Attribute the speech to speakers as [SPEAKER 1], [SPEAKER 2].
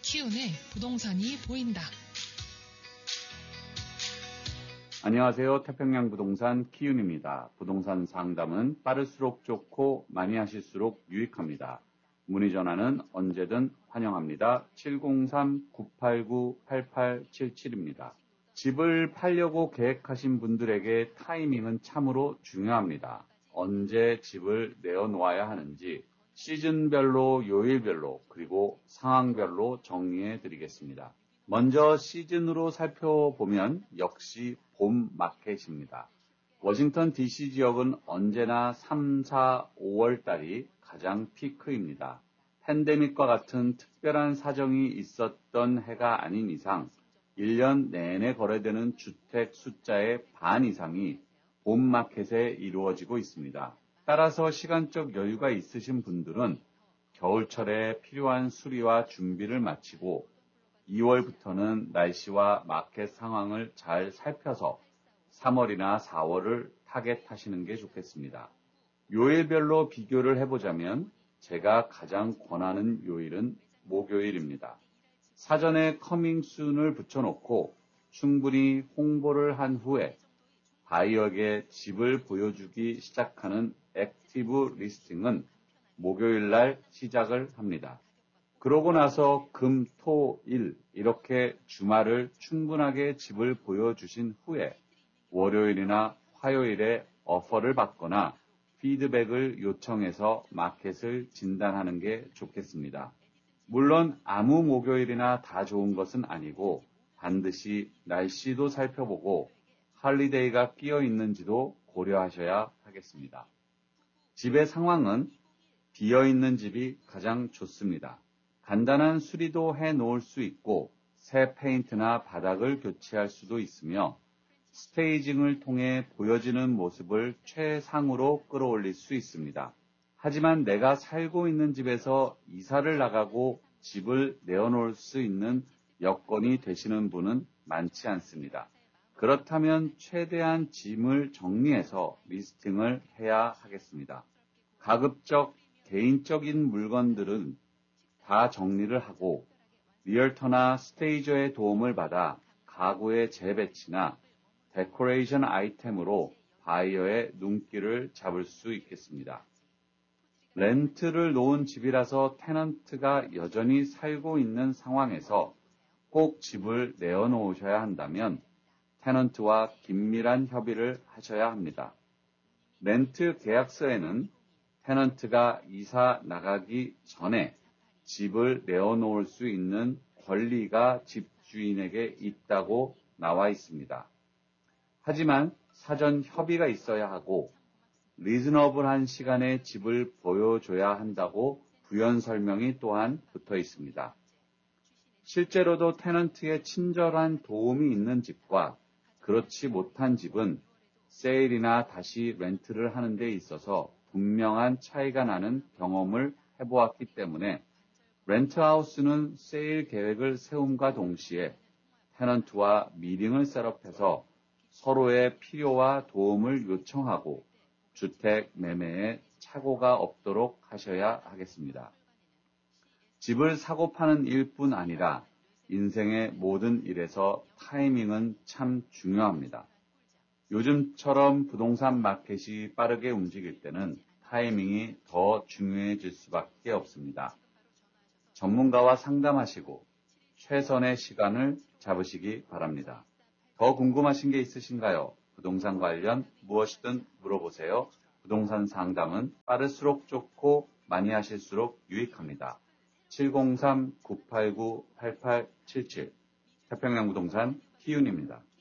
[SPEAKER 1] 키운의 부동산이 보인다.
[SPEAKER 2] 안녕하세요. 태평양 부동산 키운입니다. 부동산 상담은 빠를수록 좋고 많이 하실수록 유익합니다. 문의 전화는 언제든 환영합니다. 703-989-8877입니다. 집을 팔려고 계획하신 분들에게 타이밍은 참으로 중요합니다. 언제 집을 내어놓아야 하는지 시즌별로, 요일별로, 그리고 상황별로 정리해 드리겠습니다. 먼저 시즌으로 살펴보면 역시 봄 마켓입니다. 워싱턴 DC 지역은 언제나 3, 4, 5월 달이 가장 피크입니다. 팬데믹과 같은 특별한 사정이 있었던 해가 아닌 이상 1년 내내 거래되는 주택 숫자의 반 이상이 봄 마켓에 이루어지고 있습니다. 따라서 시간적 여유가 있으신 분들은 겨울철에 필요한 수리와 준비를 마치고 2월부터는 날씨와 마켓 상황을 잘 살펴서 3월이나 4월을 타겟하시는 게 좋겠습니다. 요일별로 비교를 해보자면 제가 가장 권하는 요일은 목요일입니다. 사전에 커밍 순을 붙여놓고 충분히 홍보를 한 후에 바이어에게 집을 보여주기 시작하는 액티브 리스팅은 목요일날 시작을 합니다. 그러고 나서 금, 토, 일 이렇게 주말을 충분하게 집을 보여주신 후에 월요일이나 화요일에 오퍼를 받거나 피드백을 요청해서 마켓을 진단하는 게 좋겠습니다. 물론 아무 목요일이나 다 좋은 것은 아니고 반드시 날씨도 살펴보고 할리데이가 끼어 있는지도 고려하셔야 하겠습니다. 집의 상황은 비어있는 집이 가장 좋습니다. 간단한 수리도 해놓을 수 있고 새 페인트나 바닥을 교체할 수도 있으며 스테이징을 통해 보여지는 모습을 최상으로 끌어올릴 수 있습니다. 하지만 내가 살고 있는 집에서 이사를 나가고 집을 내어놓을 수 있는 여건이 되시는 분은 많지 않습니다. 그렇다면 최대한 짐을 정리해서 리스팅을 해야 하겠습니다. 가급적 개인적인 물건들은 다 정리를 하고 리얼터나 스테이저의 도움을 받아 가구의 재배치나 데코레이션 아이템으로 바이어의 눈길을 잡을 수 있겠습니다. 렌트를 놓은 집이라서 테넌트가 여전히 살고 있는 상황에서 꼭 집을 내어놓으셔야 한다면 테넌트와 긴밀한 협의를 하셔야 합니다. 렌트 계약서에는 테넌트가 이사 나가기 전에 집을 내어놓을 수 있는 권리가 집주인에게 있다고 나와 있습니다. 하지만 사전 협의가 있어야 하고 리즈너블한 시간에 집을 보여줘야 한다고 부연 설명이 또한 붙어 있습니다. 실제로도 테넌트의 친절한 도움이 있는 집과 그렇지 못한 집은 세일이나 다시 렌트를 하는 데 있어서 분명한 차이가 나는 경험을 해보았기 때문에 렌트하우스는 세일 계획을 세움과 동시에 테넌트와 미팅을 셋업해서 서로의 필요와 도움을 요청하고 주택 매매에 착오가 없도록 하셔야 하겠습니다. 집을 사고 파는 일뿐 아니라 인생의 모든 일에서 타이밍은 참 중요합니다. 요즘처럼 부동산 마켓이 빠르게 움직일 때는 타이밍이 더 중요해질 수밖에 없습니다. 전문가와 상담하시고 최선의 시간을 잡으시기 바랍니다. 더 궁금하신 게 있으신가요? 부동산 관련 무엇이든 물어보세요. 부동산 상담은 빠를수록 좋고 많이 하실수록 유익합니다. 703-989-8877 태평양 부동산 키운입니다.